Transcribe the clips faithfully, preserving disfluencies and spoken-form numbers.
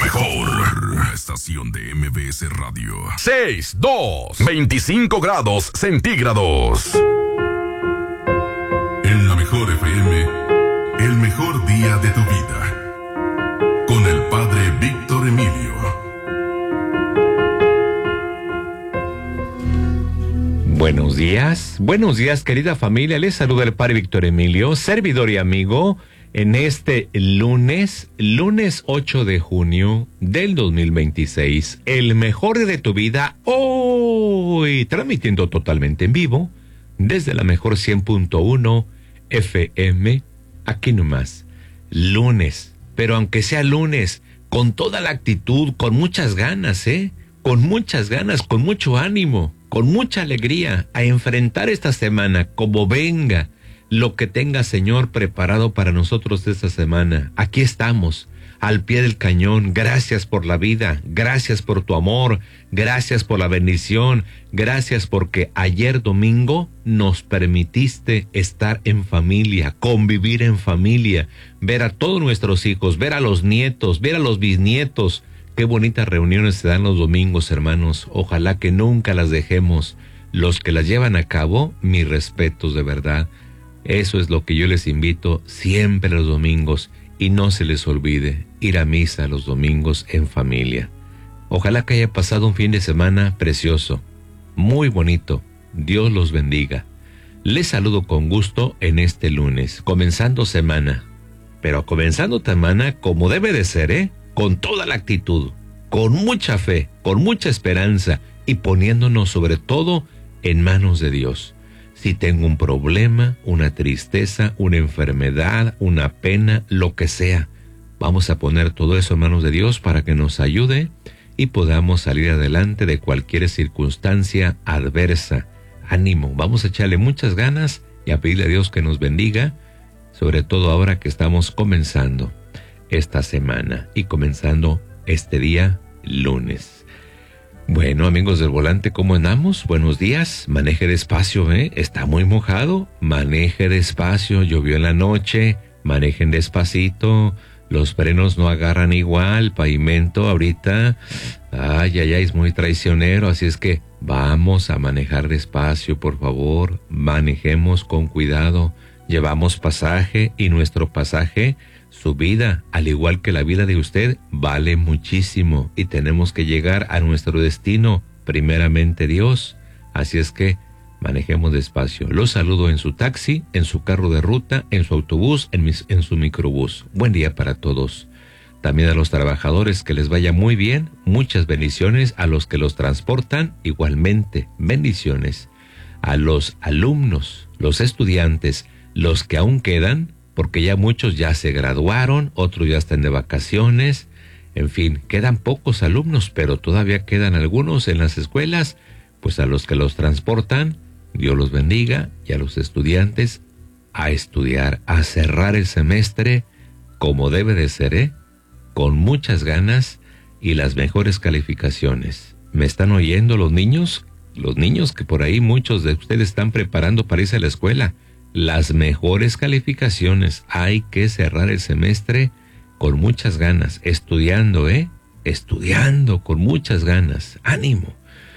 mejor estación de M B S Radio. seis, dos, veinticinco grados centígrados. En la mejor F M, el mejor día de tu vida. Con el padre Víctor Emilio. Buenos días, buenos días querida familia, les saluda el padre Víctor Emilio, servidor y amigo, en este lunes, lunes ocho de junio del dos mil veintiséis, el mejor día de tu vida, hoy transmitiendo totalmente en vivo, desde la mejor cien punto uno F M, aquí nomás, lunes, pero aunque sea lunes, con toda la actitud, con muchas ganas, ¿eh? Con muchas ganas, con mucho ánimo, con mucha alegría, a enfrentar esta semana como venga, lo que tenga Señor preparado para nosotros esta semana. Aquí estamos, al pie del cañón. Gracias por la vida, gracias por tu amor, gracias por la bendición, gracias porque ayer domingo nos permitiste estar en familia, convivir en familia, ver a todos nuestros hijos, ver a los nietos, ver a los bisnietos. Qué bonitas reuniones se dan los domingos, hermanos. Ojalá que nunca las dejemos. Los que las llevan a cabo, mis respetos de verdad. Eso es lo que yo les invito siempre los domingos. Y no se les olvide ir a misa los domingos en familia. Ojalá que haya pasado un fin de semana precioso, muy bonito. Dios los bendiga. Les saludo con gusto en este lunes, comenzando semana. Pero comenzando semana como debe de ser, ¿eh? Con toda la actitud, con mucha fe, con mucha esperanza y poniéndonos sobre todo en manos de Dios. Si tengo un problema, una tristeza, una enfermedad, una pena, lo que sea, vamos a poner todo eso en manos de Dios para que nos ayude y podamos salir adelante de cualquier circunstancia adversa. Ánimo, vamos a echarle muchas ganas y a pedirle a Dios que nos bendiga, sobre todo ahora que estamos comenzando esta semana y comenzando este día lunes. Bueno, amigos del volante, ¿cómo andamos? Buenos días, maneje despacio, ¿eh? Está muy mojado, maneje despacio, llovió en la noche, manejen despacito, los frenos no agarran igual, pavimento ahorita, ay, ay, ay, es muy traicionero, así es que vamos a manejar despacio, por favor, manejemos con cuidado, llevamos pasaje y nuestro pasaje, su vida, al igual que la vida de usted, vale muchísimo y tenemos que llegar a nuestro destino, primeramente Dios. Así es que manejemos despacio. Los saludo en su taxi, en su carro de ruta, en su autobús, en, mis, en su microbús. Buen día para todos. También a los trabajadores que les vaya muy bien, muchas bendiciones. A los que los transportan, igualmente, bendiciones. A los alumnos, los estudiantes, los que aún quedan, porque ya muchos ya se graduaron, otros ya están de vacaciones, en fin, quedan pocos alumnos, pero todavía quedan algunos en las escuelas, pues a los que los transportan, Dios los bendiga, y a los estudiantes a estudiar, a cerrar el semestre como debe de ser, ¿eh? Con muchas ganas y las mejores calificaciones. ¿Me están oyendo los niños? Los niños que por ahí muchos de ustedes están preparando para irse a la escuela. Las mejores calificaciones, hay que cerrar el semestre con muchas ganas, estudiando, ¿eh? Estudiando con muchas ganas, ánimo.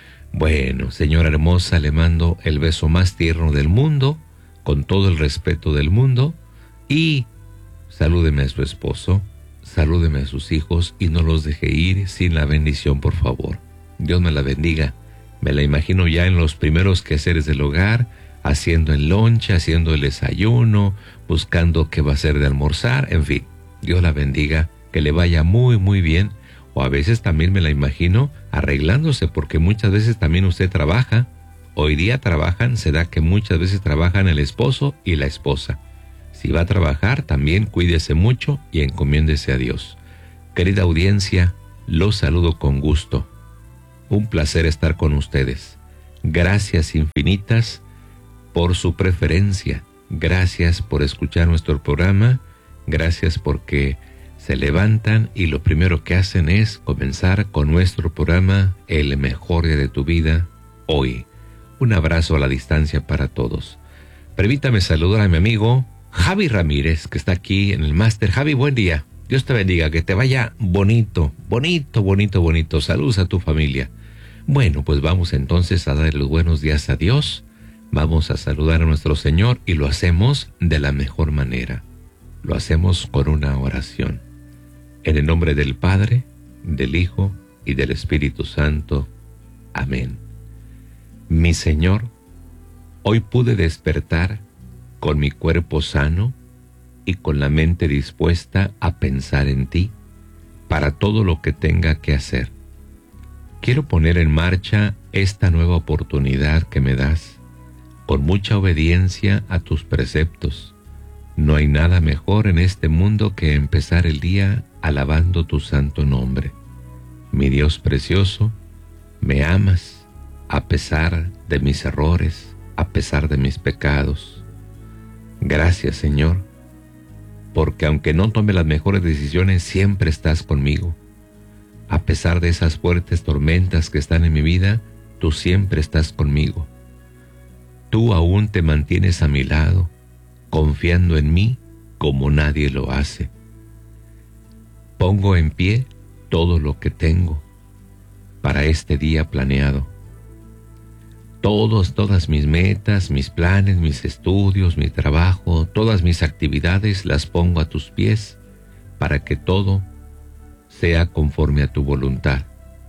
Bueno, señora hermosa, le mando el beso más tierno del mundo, con todo el respeto del mundo, y salúdeme a su esposo, salúdeme a sus hijos y no los deje ir sin la bendición, por favor. Dios me la bendiga. Me la imagino ya en los primeros quehaceres del hogar, haciendo el lonche, haciendo el desayuno, buscando qué va a hacer de almorzar, en fin, Dios la bendiga, que le vaya muy muy bien, o a veces también me la imagino arreglándose, porque muchas veces también usted trabaja, hoy día trabajan, se da que muchas veces trabajan el esposo y la esposa. Si va a trabajar, también cuídese mucho y encomiéndese a Dios. Querida audiencia, los saludo con gusto, un placer estar con ustedes, gracias infinitas por su preferencia, gracias por escuchar nuestro programa, gracias porque se levantan y lo primero que hacen es comenzar con nuestro programa El mejor día de tu vida, hoy. Un abrazo a la distancia para todos. Permítame saludar a mi amigo Javi Ramírez, que está aquí en el máster. Javi, buen día. Dios te bendiga, que te vaya bonito, bonito, bonito, bonito. Saludos a tu familia. Bueno, pues vamos entonces a darle los buenos días a Dios. Vamos a saludar a nuestro Señor y lo hacemos de la mejor manera. Lo hacemos con una oración. En el nombre del Padre, del Hijo y del Espíritu Santo. Amén. Mi Señor, hoy pude despertar con mi cuerpo sano y con la mente dispuesta a pensar en ti para todo lo que tenga que hacer. Quiero poner en marcha esta nueva oportunidad que me das, con mucha obediencia a tus preceptos. No hay nada mejor en este mundo que empezar el día alabando tu santo nombre. Mi Dios precioso, me amas a pesar de mis errores, a pesar de mis pecados. Gracias, Señor, porque aunque no tome las mejores decisiones, siempre estás conmigo. A pesar de esas fuertes tormentas que están en mi vida, tú siempre estás conmigo. Tú aún te mantienes a mi lado, confiando en mí como nadie lo hace. Pongo en pie todo lo que tengo para este día planeado. Todos, todas mis metas, mis planes, mis estudios, mi trabajo, todas mis actividades las pongo a tus pies para que todo sea conforme a tu voluntad.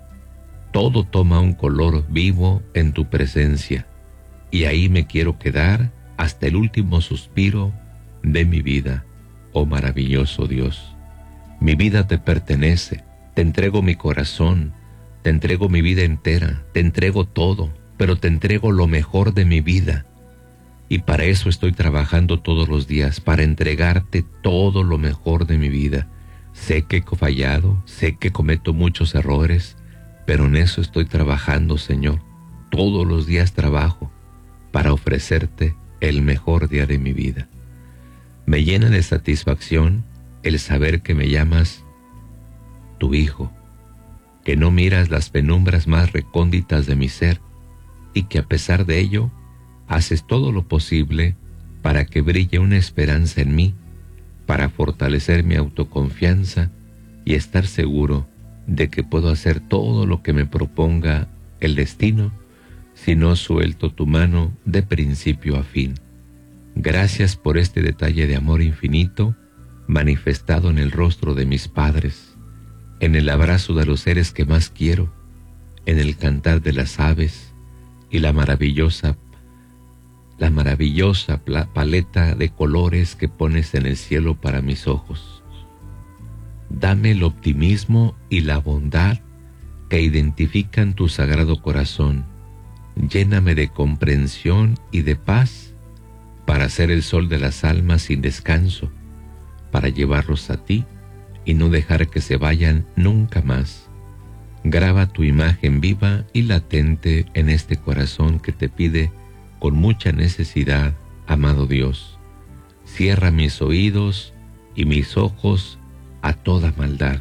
Todo toma un color vivo en tu presencia y ahí me quiero quedar hasta el último suspiro de mi vida, oh maravilloso Dios. Mi vida te pertenece, te entrego mi corazón, te entrego mi vida entera, te entrego todo, pero te entrego lo mejor de mi vida. Y para eso estoy trabajando todos los días, para entregarte todo lo mejor de mi vida. Sé que he fallado, sé que cometo muchos errores, pero en eso estoy trabajando, Señor. Todos los días trabajo para ofrecerte el mejor día de mi vida. Me llena de satisfacción el saber que me llamas tu hijo, que no miras las penumbras más recónditas de mi ser y que a pesar de ello haces todo lo posible para que brille una esperanza en mí, para fortalecer mi autoconfianza y estar seguro de que puedo hacer todo lo que me proponga el destino si no suelto tu mano de principio a fin. Gracias por este detalle de amor infinito manifestado en el rostro de mis padres, en el abrazo de los seres que más quiero, en el cantar de las aves y la maravillosa, la maravillosa paleta de colores que pones en el cielo para mis ojos. Dame el optimismo y la bondad que identifican tu sagrado corazón. Lléname de comprensión y de paz para ser el sol de las almas sin descanso, para llevarlos a ti y no dejar que se vayan nunca más. Graba tu imagen viva y latente en este corazón que te pide con mucha necesidad, amado Dios. Cierra mis oídos y mis ojos a toda maldad,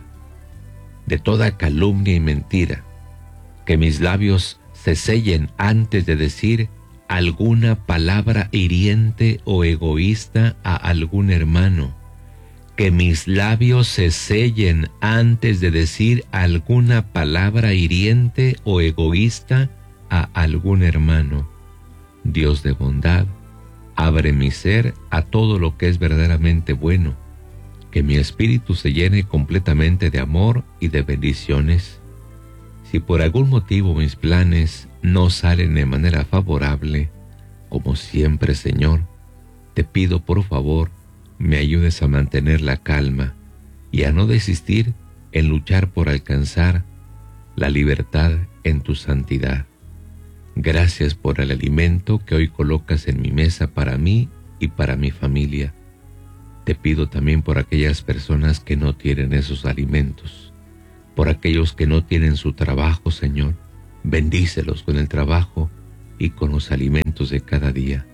de toda calumnia y mentira. Que mis labios se sellen antes de decir alguna palabra hiriente o egoísta a algún hermano. Que mis labios se sellen antes de decir alguna palabra hiriente o egoísta a algún hermano. Dios de bondad, abre mi ser a todo lo que es verdaderamente bueno. Que mi espíritu se llene completamente de amor y de bendiciones. Si por algún motivo mis planes no salen de manera favorable, como siempre, Señor, te pido por favor me ayudes a mantener la calma y a no desistir en luchar por alcanzar la libertad en tu santidad. Gracias por el alimento que hoy colocas en mi mesa para mí y para mi familia. Te pido también por aquellas personas que no tienen esos alimentos, por aquellos que no tienen su trabajo, Señor. Bendícelos con el trabajo y con los alimentos de cada día.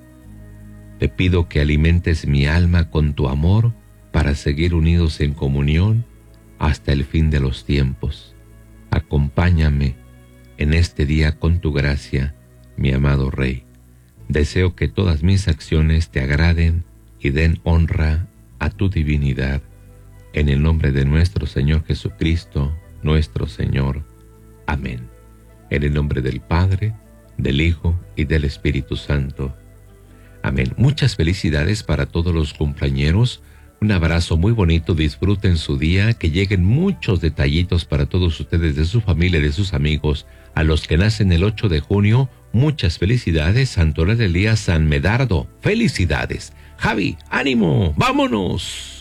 Te pido que alimentes mi alma con tu amor para seguir unidos en comunión hasta el fin de los tiempos. Acompáñame en este día con tu gracia, mi amado Rey. Deseo que todas mis acciones te agraden y den honra a tu divinidad. en el nombre de nuestro Señor Jesucristo, nuestro Señor. Amén. En el nombre del Padre, del Hijo y del Espíritu Santo. Amén. Muchas felicidades para todos los cumpleañeros. Un abrazo muy bonito, disfruten su día, que lleguen muchos detallitos para todos ustedes, de su familia, de sus amigos. A los que nacen el ocho de junio, muchas felicidades. Santoral del día San Medardo, felicidades. Javi, ánimo, vámonos.